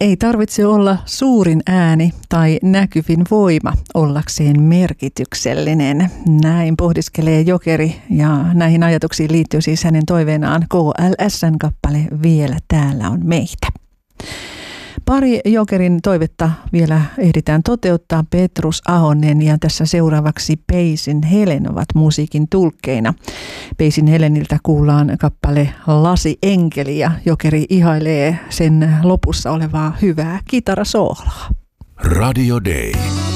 Ei tarvitse olla suurin ääni tai näkyvin voima ollakseen merkityksellinen. Näin pohdiskelee Jokeri ja näihin ajatuksiin liittyy siis hänen toiveenaan KLS:n kappale Vielä täällä on meitä. Pari Jokerin toivetta vielä ehditään toteuttaa. Petrus Ahonen ja tässä seuraavaksi Peisin Helen ovat musiikin tulkkeina. Peisin Heleniltä kuullaan kappale Lasi enkeli ja Jokeri ihailee sen lopussa olevaa hyvää kitarasooloa. Radio Day.